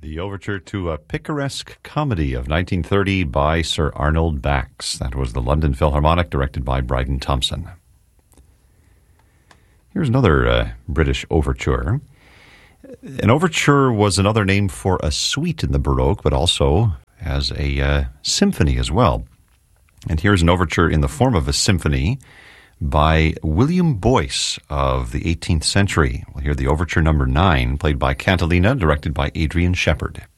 The overture to a picaresque comedy of 1930 by Sir Arnold Bax. That was the London Philharmonic, directed by Bryden Thompson. Here's another British overture. An overture was another name for a suite in the Baroque, but also as a symphony as well. And here's an overture in the form of a symphony by William Boyce of the 18th century. We'll hear the overture number 9, played by Cantilena, directed by Adrian Shepard.